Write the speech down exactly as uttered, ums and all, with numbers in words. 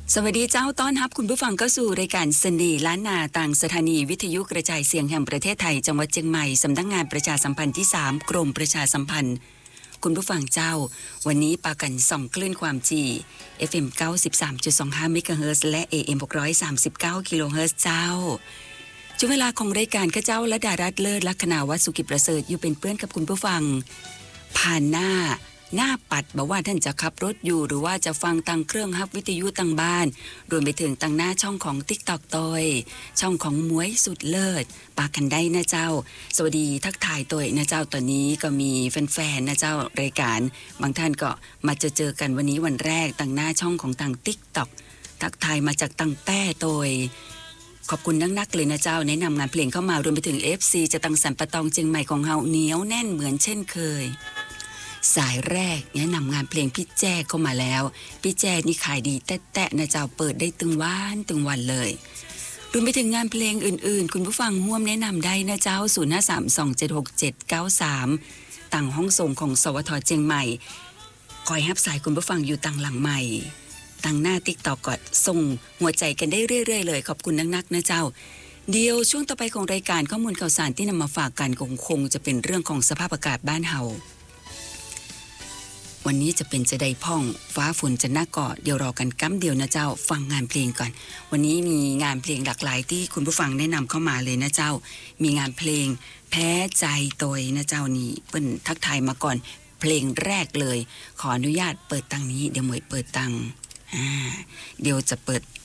สวัสดีเจ้าต้อนรับคุณผู้ฟังเข้าสู่รายการเสน่ห์ล้านนาต่างสถานีวิทยุกระจายเสียงแห่งประเทศไทยจังหวัดเชียงใหม่สำนักงานประชาสัมพันธ์ที่สามกรมประชาสัมพันธ์คุณผู้ฟังเจ้าวันนี้ปากันส่องคลื่นความถี่ เอฟ เอ็ม เก้าสิบสามจุดสองห้า เมกะเฮิรตซ์และ เอ เอ็ม หกร้อยสามสิบเก้า กิโลเฮิรตซ์เจ้าช่วงเวลาของรายการข้าเจ้าและดารัตน์เลิศลัคนาวัฒน์สุกิจประเสริฐอยู่เป็นเพื่อนกับคุณผู้ฟังผ่านหน้าหน้าปัดบอกว่าท่านจะขับรถอยู่หรือว่าจะฟังตังเครื่องฮับวิทยุตังบ้านรวมไปถึงตังหน้าช่องของ TikTok ตอยช่องของมวยสุดเลิศปากันได้นะเจ้าสวัสดีทักทายตัวนะเจ้าตอนนี้ก็มีแฟนๆนะเจ้ารายการบางท่านก็มาเจอเจอกันวันนี้วันแรกตังหน้าช่องของตัง TikTok ทักทายมาจากตังแต้ตอยขอบคุณนักๆเลยนะเจ้าแนะนำงานเพลงเข้ามารวมไปถึง เอฟ ซี จะตังสันปะตองเชียงใหม่ของเฮาเหนียวแน่นเหมือนเช่นเคยสายแรกแนะนำงานเพลงพี่แจ้เข้ามาแล้วพี่แจ้นี่ขายดีแต๊ะๆนะเจ้าเปิดได้ตึงวันตึงวันเลยรวมไปถึงงานเพลงอื่นๆคุณผู้ฟังร่วมแนะนำได้นะเจ้าศูนย์ ห้า สาม สอง เจ็ด หก เจ็ด เก้า สามต่างห้องส่งของสวทเชียงใหม่คอยรับสายคุณผู้ฟังอยู่ต่างหลังใหม่ต่างหน้า TikTok ก็ส่งหัวใจกันได้เรื่อยๆเลยขอบคุณนักๆนะเจ้าเดียวช่วงต่อไปของรายการข้อมูลข่าวสารที่นำมาฝากกันคงคงจะเป็นเรื่องของสภาพอากาศบ้านเฮาวันนี้จะเป็นจะได้พ่องฟ้าฝนจะน่าเกาะเดี๋ยวรอกันกั้มเดียวนะเจ้าฟังงานเพลงก่อนวันนี้มีงานเพลงหลากหลายที่คุณผู้ฟังแนะนำเข้ามาเลยนะเจ้ามีงานเพลงแพ้ใจตอยนะเจ้านี่เปิ้นทักทายมาก่อนเพลงแรกเลยขออนุญาตเปิดตังนี้เดี๋ยวหมวยเปิดตังอ่าเดี๋ยวจะเปิด